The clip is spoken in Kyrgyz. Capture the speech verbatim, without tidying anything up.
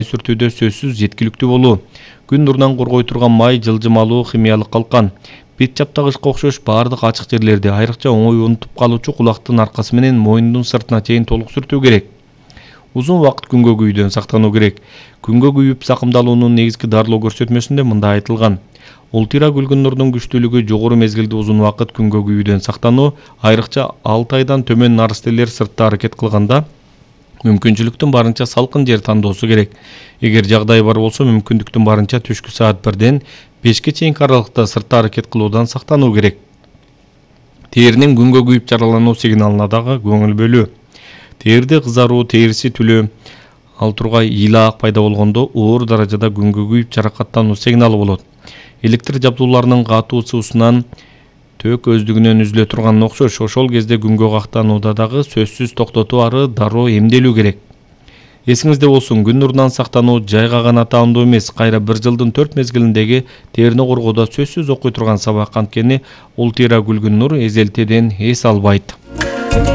сүртүүдө сөзсүз жеткиликтүү болуу. Күн нурунан коргой турган май жылжымалуу химиялык калкан. Бет жаптагычка окшош бардык ачык жерлерди, айрыкча оңой унутуп калуучу кулактын аркасы менен мойнунун сыртына чейин толук сүртүү керек. Узун убакыт күнгө күйүүдөн сактануу керек. Күнгө күйүп закымдалуунун негизги дарылоо көрсөтмөсүндө мындай айтылган: Ултира күлгүн нурдун күчтүүлүгү жогору мезгилде узун убакыт күнгө күйүүдөн сактануу, айрыкча алты айдан төмөн наристелер сыртта аракет кылганда мүмкүнчүлүктүн барынча салкын жер тандоосу керек. Эгер жагдай бар болсо, мүмкүндүктүн барынча түшкү саат бирден бешке чейинки аралыкта сыртта аракет кылуудан сактануу керек. Теринин күнгө күйүп жаралануу сигналына дагы көңүл бөлүү. Терде кызаруу, териси түлөө, ал тургай ыйлаак пайда болгондо оор даражада күнгө күйүп жаракаттануу сигналы болот. Электр жабдууларынын катуу суусунан төөк өздүгүнөн үзүлө турганына окшош, ошол кезде күнгө кактанууда дагы сөзсүз токтотуу ары дароо эмделүү керек. Эсиңизде болсун, күн нурунан сактануу жайга гана таандуу эмес, кайра бир жылдын төрт мезгилиндеги терини коргоодо сөзсүз окуй турган сабак, анткени ултира күлгүн нур эзелтеден эс албайт.